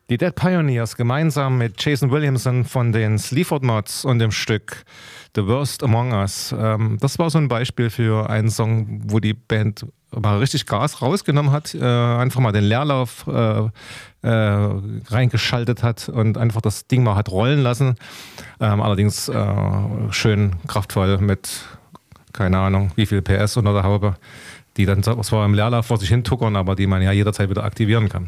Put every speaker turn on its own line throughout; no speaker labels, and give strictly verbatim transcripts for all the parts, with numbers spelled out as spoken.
Die Dead Pioneers gemeinsam mit Jason Williamson von den Sleaford Mods und dem Stück The Worst Among Us. Ähm, das war so ein Beispiel für einen Song, wo die Band mal richtig Gas rausgenommen hat, äh, einfach mal den Leerlauf äh, äh, reingeschaltet hat und einfach das Ding mal hat rollen lassen. Ähm, allerdings äh, schön kraftvoll mit, keine Ahnung, wie viel P S unter der Haube, die dann zwar im Leerlauf vor sich hin tuckern, aber die man ja jederzeit wieder aktivieren kann.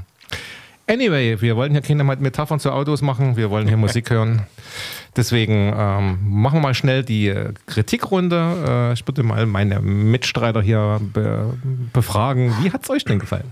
Anyway, wir wollen hier keine Metaphern zu Autos machen, wir wollen hier Musik hören. Deswegen ähm, machen wir mal schnell die Kritikrunde. Äh, ich würde mal meine Mitstreiter hier be- befragen. Wie hat es euch denn gefallen?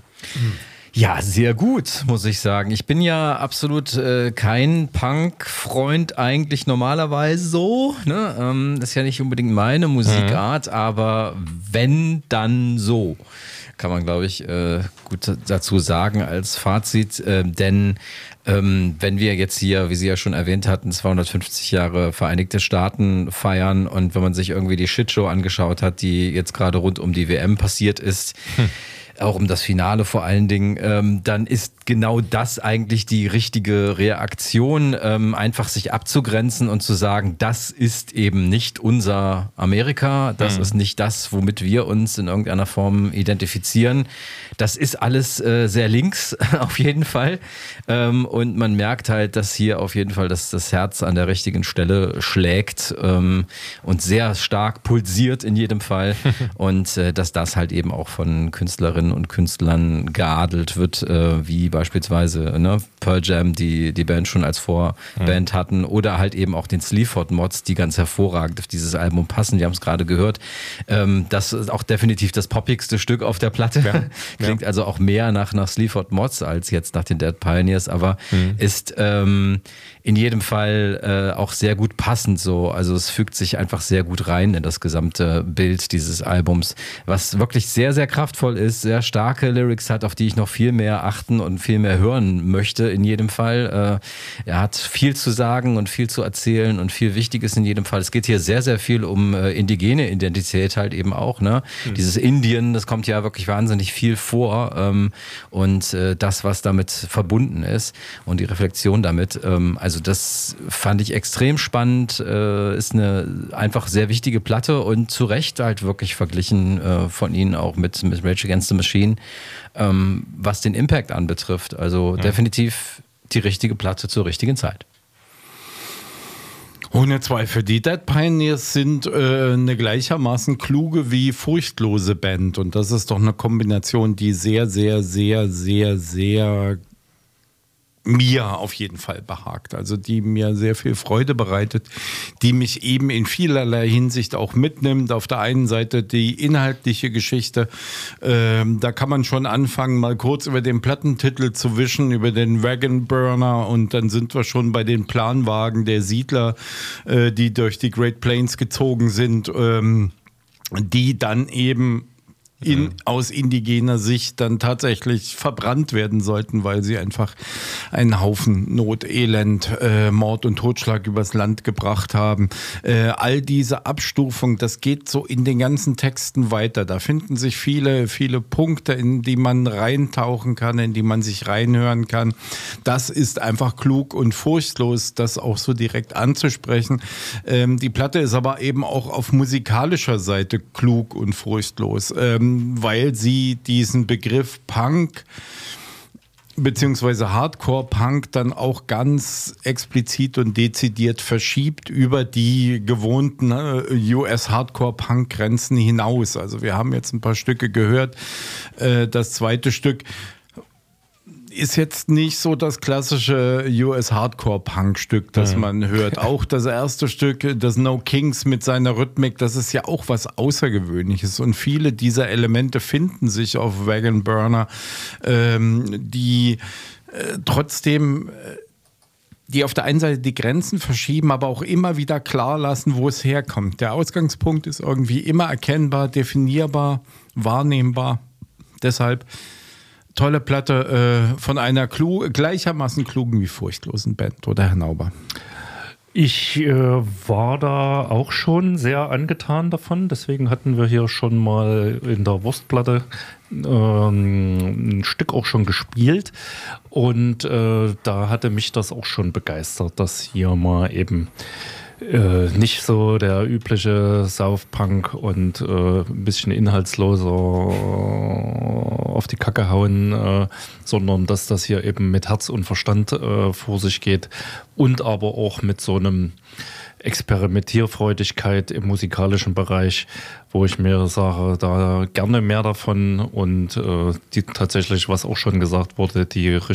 Ja, sehr gut, muss ich sagen. Ich bin ja absolut äh, kein Punk-Freund eigentlich normalerweise so. Ne? Ähm, das ist ja nicht unbedingt meine Musikart, mhm. aber wenn, dann so. Kann man, glaube ich, äh, gut dazu sagen als Fazit. Äh, denn ähm, wenn wir jetzt hier, wie Sie ja schon erwähnt hatten, zweihundertfünfzig Jahre Vereinigte Staaten feiern und wenn man sich irgendwie die Shitshow angeschaut hat, die jetzt gerade rund um die W M passiert ist, hm. auch um das Finale vor allen Dingen, ähm, dann ist genau das eigentlich die richtige Reaktion, ähm, einfach sich abzugrenzen und zu sagen, das ist eben nicht unser Amerika, das mhm. ist nicht das, womit wir uns in irgendeiner Form identifizieren. Das ist alles äh, sehr links auf jeden Fall ähm, und man merkt halt, dass hier auf jeden Fall das, das Herz an der richtigen Stelle schlägt ähm, und sehr stark pulsiert in jedem Fall und äh, dass das halt eben auch von Künstlerinnen und Künstlern geadelt wird, äh, wie beispielsweise ne, Pearl Jam, die die Band schon als Vorband mhm. hatten, oder halt eben auch den Sleaford Mods, die ganz hervorragend auf dieses Album passen. Die haben es gerade gehört. Ähm, das ist auch definitiv das poppigste Stück auf der Platte. Ja. Klingt ja. also auch mehr nach, nach Sleaford Mods als jetzt nach den Dead Pioneers, aber mhm. ist ähm, in jedem Fall äh, auch sehr gut passend so. Also es fügt sich einfach sehr gut rein in das gesamte Bild dieses Albums, was wirklich sehr, sehr kraftvoll ist, sehr starke Lyrics hat, auf die ich noch viel mehr achten und viel mehr hören möchte in jedem Fall. Äh, er hat viel zu sagen und viel zu erzählen und viel Wichtiges in jedem Fall. Es geht hier sehr, sehr viel um äh, indigene Identität halt eben auch. Ne? Mhm. Dieses Indien, das kommt ja wirklich wahnsinnig viel vor ähm, und äh, das, was damit verbunden ist und die Reflexion damit. Ähm, also das fand ich extrem spannend, äh, ist eine einfach sehr wichtige Platte und zu Recht halt wirklich verglichen äh, von ihnen auch mit, mit Rage Against the Machine, ähm, was den Impact anbetrifft. Also ja. definitiv die richtige Platte zur richtigen Zeit.
Ohne Zweifel. Die Dead Pioneers sind äh, eine gleichermaßen kluge wie furchtlose Band und das ist doch eine Kombination, die sehr, sehr, sehr, sehr, sehr mir auf jeden Fall behagt, also die mir sehr viel Freude bereitet, die mich eben in vielerlei Hinsicht auch mitnimmt. Auf der einen Seite die inhaltliche Geschichte, ähm, da kann man schon anfangen, mal kurz über den Plattentitel zu wischen, über den Wagon Burner und dann sind wir schon bei den Planwagen der Siedler, äh, die durch die Great Plains gezogen sind, ähm, die dann eben In, aus indigener Sicht dann tatsächlich verbrannt werden sollten, weil sie einfach einen Haufen Not, Elend, äh, Mord und Totschlag übers Land gebracht haben. Äh, all diese Abstufung, das geht so in den ganzen Texten weiter. Da finden sich viele, viele Punkte, in die man reintauchen kann, in die man sich reinhören kann. Das ist einfach klug und furchtlos, das auch so direkt anzusprechen. Ähm, die Platte ist aber eben auch auf musikalischer Seite klug und furchtlos. Ähm, weil sie diesen Begriff Punk beziehungsweise Hardcore-Punk dann auch ganz explizit und dezidiert verschiebt über die gewohnten U S-Hardcore-Punk-Grenzen hinaus. Also wir haben jetzt ein paar Stücke gehört. Das zweite Stück ist jetzt nicht so das klassische U S-Hardcore-Punk-Stück, das ja. man hört. Auch das erste Stück, das No Kings mit seiner Rhythmik, das ist ja auch was Außergewöhnliches. Und viele dieser Elemente finden sich auf Wagon Burner, ähm, die äh, trotzdem... Äh, die auf der einen Seite die Grenzen verschieben, aber auch immer wieder klar lassen, wo es herkommt. Der Ausgangspunkt ist irgendwie immer erkennbar, definierbar, wahrnehmbar. Deshalb tolle Platte äh, von einer klu- gleichermaßen klugen wie furchtlosen Band, oder Herr Nauber?
Ich äh, war da auch schon sehr angetan davon, deswegen hatten wir hier schon mal in der Wurstplatte ähm, ein Stück auch schon gespielt und äh, da hatte mich das auch schon begeistert, dass hier mal eben äh, nicht so der übliche Saufpunk und äh, ein bisschen inhaltsloser auf die Kacke hauen, äh, sondern dass das hier eben mit Herz und Verstand äh, vor sich geht und aber auch mit so einem Experimentierfreudigkeit im musikalischen Bereich, wo ich mir sage, da gerne mehr davon und äh, die tatsächlich, was auch schon gesagt wurde, die